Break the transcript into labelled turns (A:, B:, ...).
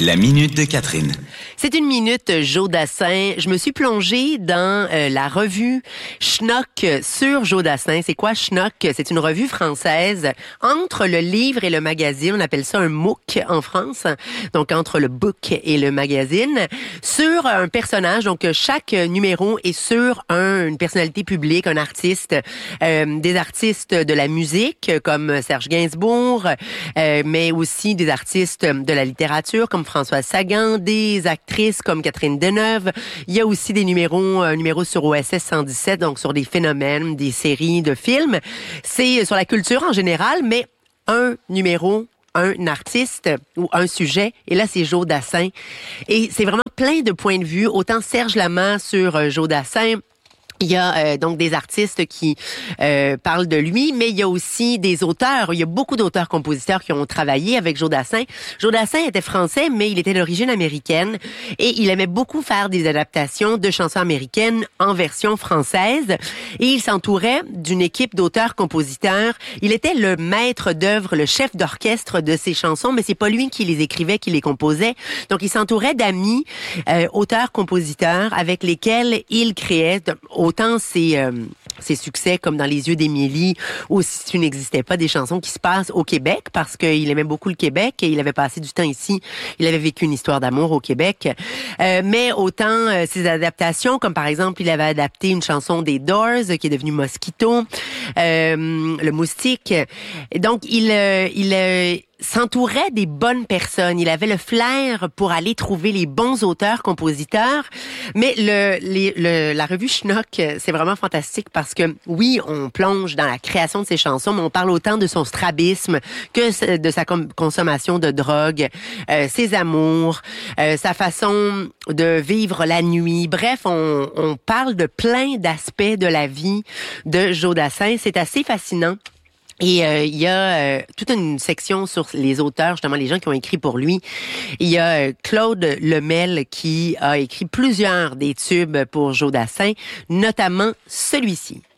A: La minute de Catherine.
B: C'est une minute Joe Dassin. Je me suis plongée dans la revue Schnock sur Joe Dassin. C'est quoi Schnock? C'est une revue française entre le livre et le magazine. On appelle ça un MOOC en France. Donc, entre le book et le magazine. Sur un personnage. Donc, chaque numéro est sur une personnalité publique, un artiste. Des artistes de la musique, comme Serge Gainsbourg, mais aussi des artistes de la littérature, comme Françoise Sagan, des actrices comme Catherine Deneuve. Il y a aussi des numéros sur OSS 117, donc sur des phénomènes, des séries de films. C'est sur la culture en général, mais un numéro, un artiste ou un sujet. Et là, c'est Joe Dassin. Et c'est vraiment plein de points de vue. Autant Serge Lama sur Joe Dassin. Il y a donc des artistes qui parlent de lui, mais il y a aussi des auteurs. Il y a beaucoup d'auteurs-compositeurs qui ont travaillé avec Joe Dassin. Joe Dassin était français, mais il était d'origine américaine et il aimait beaucoup faire des adaptations de chansons américaines en version française. Et il s'entourait d'une équipe d'auteurs-compositeurs. Il était le maître d'œuvre, le chef d'orchestre de ces chansons, mais c'est pas lui qui les écrivait, qui les composait. Donc, il s'entourait d'amis auteurs-compositeurs avec lesquels il créait autant ses succès comme dans Les yeux d'Émilie ou Si tu n'existais pas, des chansons qui se passent au Québec parce qu'il aimait beaucoup le Québec et il avait passé du temps ici. Il avait vécu une histoire d'amour au Québec. Mais autant ses adaptations, comme par exemple, il avait adapté une chanson des Doors qui est devenue Mosquito, Le Moustique. Et donc, il s'entourait des bonnes personnes. Il avait le flair pour aller trouver les bons auteurs-compositeurs. Mais la revue Schnock, c'est vraiment fantastique parce que, oui, on plonge dans la création de ses chansons, mais on parle autant de son strabisme que de sa consommation de drogue, ses amours, sa façon de vivre la nuit. Bref, on parle de plein d'aspects de la vie de Joe Dassin. C'est assez fascinant. Et il y a toute une section sur les auteurs, justement les gens qui ont écrit pour lui. Il y a Claude Lemel qui a écrit plusieurs des tubes pour Joe Dassin, notamment celui-ci.